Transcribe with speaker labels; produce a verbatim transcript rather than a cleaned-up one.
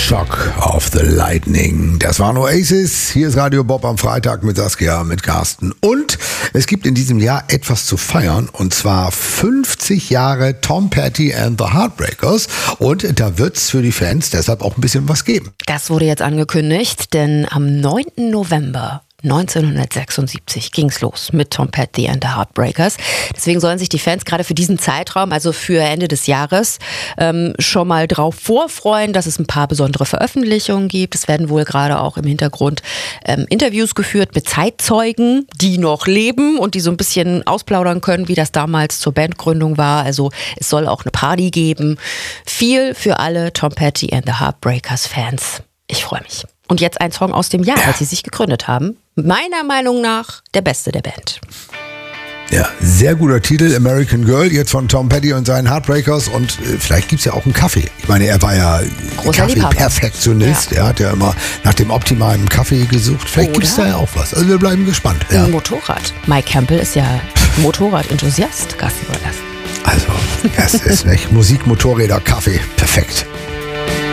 Speaker 1: Shock of the Lightning. Das waren Oasis. Hier ist Radio Bob am Freitag mit Saskia, mit Carsten. Und es gibt in diesem Jahr etwas zu feiern. Und zwar fünfzig Jahre Tom Petty and the Heartbreakers. Und da wird es für die Fans deshalb auch ein bisschen was geben.
Speaker 2: Das wurde jetzt angekündigt, denn am neunten November neunzehnhundertsechsundsiebzig ging's los mit Tom Petty and the Heartbreakers. Deswegen sollen sich die Fans gerade für diesen Zeitraum, also für Ende des Jahres, ähm, schon mal drauf vorfreuen, dass es ein paar besondere Veröffentlichungen gibt. Es werden wohl gerade auch im Hintergrund ähm, Interviews geführt mit Zeitzeugen, die noch leben und die so ein bisschen ausplaudern können, wie das damals zur Bandgründung war. Also es soll auch eine Party geben. Viel für alle Tom Petty and the Heartbreakers Fans. Ich freue mich. Und jetzt ein Song aus dem Jahr, als sie sich gegründet haben. Meiner Meinung nach der beste der Band.
Speaker 1: Ja, sehr guter Titel, American Girl, jetzt von Tom Petty und seinen Heartbreakers. Und äh, vielleicht gibt es ja auch einen Kaffee. Ich meine, er war ja Kaffee-Perfektionist. Ja. Er hat ja immer nach dem optimalen Kaffee gesucht. Vielleicht gibt es da ja auch was. Also wir bleiben gespannt. Ja.
Speaker 2: Ein Motorrad. Mike Campbell ist ja Motorrad-Enthusiast. Carsten war das.
Speaker 1: Also, das ist nicht Musik, Motorräder, Kaffee. Perfekt.